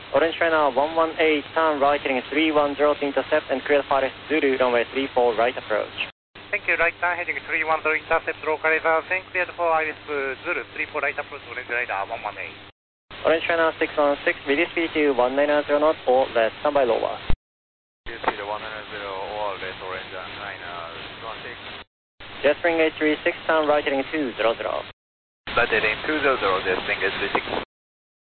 Orange China 118, turn right heading 310 to intercept and clear Paris Zulu, runway 34 right approach. Thank you, right turn heading 310 intercept, localizer, then cleared for Iris Zulu, 34 right approach, Orange Radar 118. Orange China 616, release speed to 190 knots or less, standby lower. Speed 190 or less, Orange China 616. Jetspring 836, turn right heading 200. Right heading 200, Jetspring 836.